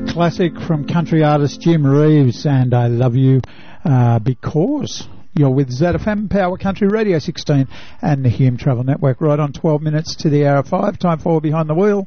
classic from country artist Jim Reeves, and I Love You Because. You're with ZFM Power Country Radio 16 and the Hume Travel Network, right on 12 minutes to the hour of 5. Time for Behind the Wheel.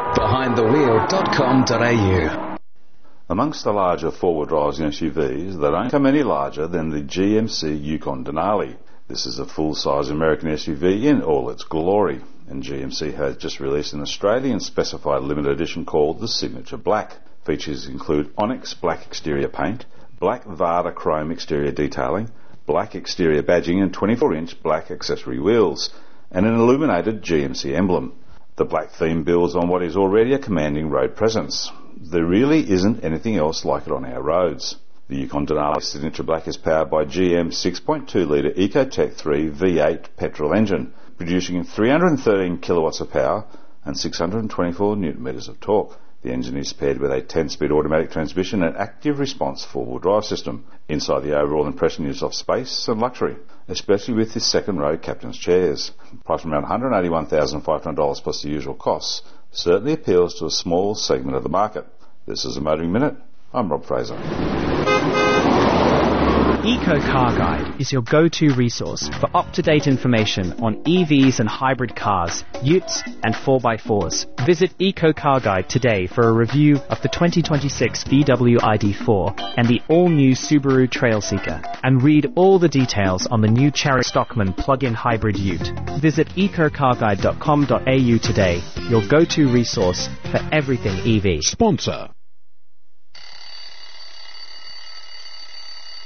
BehindTheWheel.com.au. Amongst the larger four-wheel drives and SUVs, they don't come any larger than the GMC Yukon Denali. This is a full-size American SUV in all its glory, and GMC has just released an Australian specified limited edition called the Signature Black. Features include Onyx black exterior paint, black Varda chrome exterior detailing, black exterior badging and 24-inch black accessory wheels, and an illuminated GMC emblem. The black theme builds on what is already a commanding road presence. There really isn't anything else like it on our roads. The Yukon Denali Signature Black is powered by GM's 6.2-litre Ecotec 3 V8 petrol engine, producing 313 kilowatts of power and 624 newton-metres of torque. The engine is paired with a 10-speed automatic transmission and active response four-wheel drive system. Inside, the overall impression is of space and luxury, especially with this second-row captain's chairs. Priced around $181,500 plus the usual costs, certainly appeals to a small segment of the market. This is a Motoring Minute. I'm Rob Fraser. Eco Car Guide is your go-to resource for up-to-date information on EVs and hybrid cars, utes and 4x4s. Visit Eco Car Guide today for a review of the 2026 VW ID4 and the all-new Subaru Trailseeker, and read all the details on the new Chery Stockman plug-in hybrid ute. Visit ecocarguide.com.au today, your go-to resource for everything EV. Sponsor